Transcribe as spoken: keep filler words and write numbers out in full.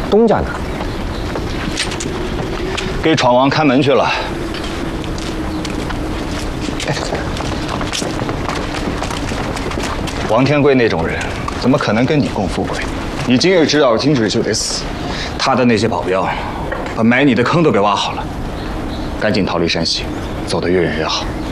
东家呢？ 给闯王看门去了。王天贵那种人，怎么可能跟你共富贵？你今日知道，今日就得死。他的那些保镖，把埋你的坑都给挖好了。赶紧逃离山西，走得越远越好。